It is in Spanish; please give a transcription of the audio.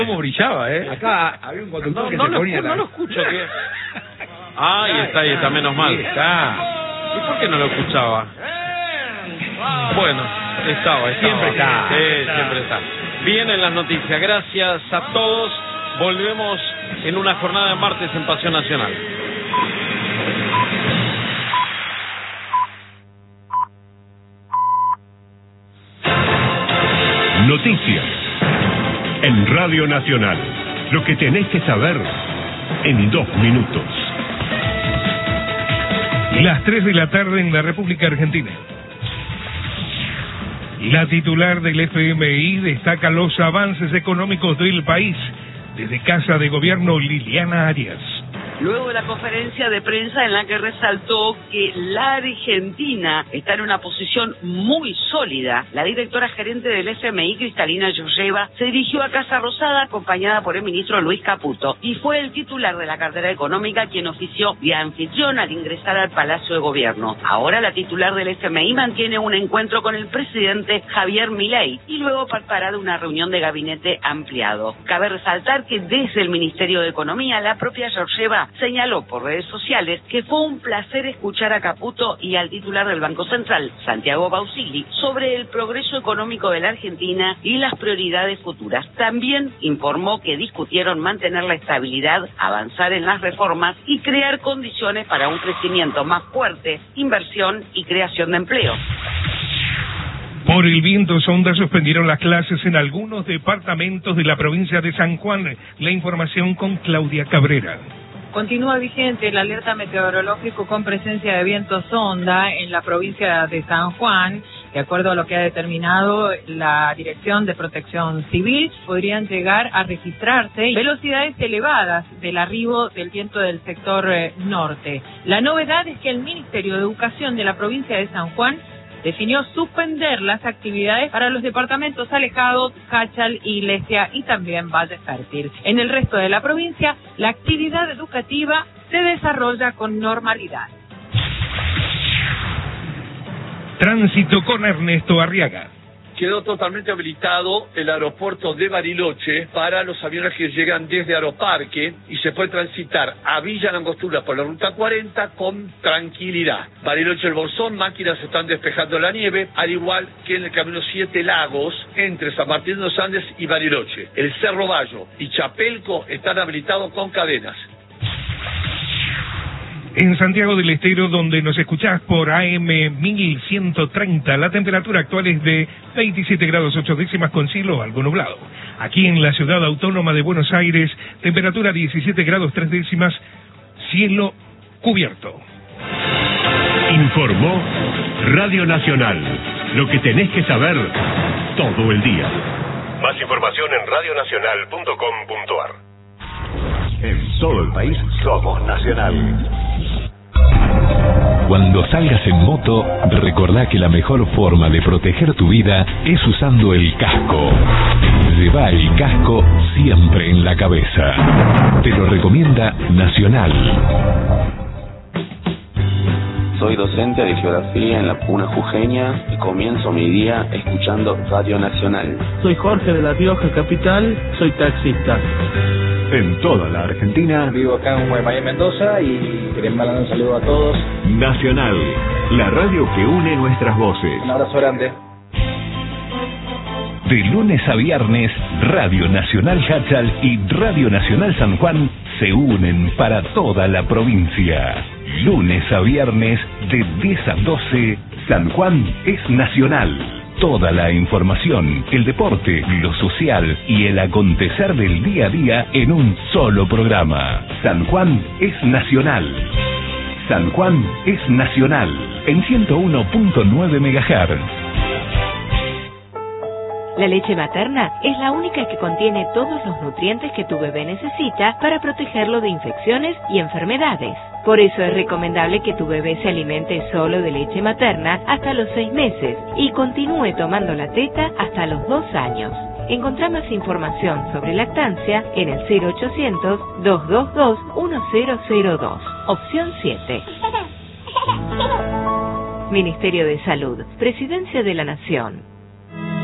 ¿Cómo brillaba, Acá había un conductor que se ponía... No lo escucho. Ahí está, menos mal. Ahí está. ¿Y por qué no lo escuchaba? Bueno, estaba. Siempre está. Sí, siempre está. Vienen las noticias. Gracias a todos. Volvemos en una jornada de martes en Pasión Nacional. Noticias en Radio Nacional. Lo que tenés que saber en 2 minutos. Las 3 de la tarde en la República Argentina. La titular del FMI destaca los avances económicos del país. Desde Casa de Gobierno, Liliana Arias. Luego de la conferencia de prensa en la que resaltó que la Argentina está en una posición muy sólida, la directora gerente del FMI, Cristalina Georgieva, se dirigió a Casa Rosada acompañada por el ministro Luis Caputo y fue el titular de la cartera económica quien ofició de anfitrión al ingresar al Palacio de Gobierno. Ahora la titular del FMI mantiene un encuentro con el presidente Javier Milei y luego participará de una reunión de gabinete ampliado. Cabe resaltar que desde el Ministerio de Economía la propia Georgieva señaló por redes sociales que fue un placer escuchar a Caputo y al titular del Banco Central, Santiago Bausili, sobre el progreso económico de la Argentina y las prioridades futuras. También informó que discutieron mantener la estabilidad, avanzar en las reformas y crear condiciones para un crecimiento más fuerte, inversión y creación de empleo. Por el viento, Sonda suspendieron las clases en algunos departamentos de la provincia de San Juan. La información con Claudia Cabrera. Continúa vigente la alerta meteorológico con presencia de viento sonda en la provincia de San Juan. De acuerdo a lo que ha determinado la Dirección de Protección Civil, podrían llegar a registrarse velocidades elevadas del arribo del viento del sector norte. La novedad es que el Ministerio de Educación de la provincia de San Juan definió suspender las actividades para los departamentos alejados, Jáchal, Iglesia y también Valle Fértil. En el resto de la provincia, la actividad educativa se desarrolla con normalidad. Tránsito con Ernesto Arriaga. Quedó totalmente habilitado el aeropuerto de Bariloche para los aviones que llegan desde Aeroparque y se puede transitar a Villa Langostura por la ruta 40 con tranquilidad. Bariloche El Bolsón, máquinas están despejando la nieve, al igual que en el camino 7 Lagos entre San Martín de los Andes y Bariloche. El Cerro Bayo y Chapelco están habilitados con cadenas. En Santiago del Estero, donde nos escuchás por AM 1130, la temperatura actual es de 27 grados 8 décimas con cielo algo nublado. Aquí en la ciudad autónoma de Buenos Aires, temperatura 17 grados 3 décimas, cielo cubierto. Informó Radio Nacional. Lo que tenés que saber todo el día. Más información en radionacional.com.ar. En todo el país somos Nacional. Cuando salgas en moto, recordá que la mejor forma de proteger tu vida es usando el casco. Lleva el casco siempre en la cabeza. Te lo recomienda Nacional. Soy docente de geografía en la Puna Jujeña y comienzo mi día escuchando Radio Nacional. Soy Jorge de La Rioja Capital, soy taxista. En toda la Argentina. Vivo acá en Guaymallén, Mendoza, y queremos mandar un saludo a todos. Nacional, la radio que une nuestras voces. Un abrazo grande. De lunes a viernes, Radio Nacional Jáchal y Radio Nacional San Juan se unen para toda la provincia. Lunes a viernes, de 10 a 12, San Juan es Nacional. Toda la información, el deporte, lo social y el acontecer del día a día en un solo programa. San Juan es Nacional. San Juan es Nacional, en 101.9 MHz. La leche materna es la única que contiene todos los nutrientes que tu bebé necesita para protegerlo de infecciones y enfermedades. Por eso es recomendable que tu bebé se alimente solo de leche materna hasta los 6 meses y continúe tomando la teta hasta los 2 años. Encontrá más información sobre lactancia en el 0800-222-1002, opción 7. Ministerio de Salud, Presidencia de la Nación.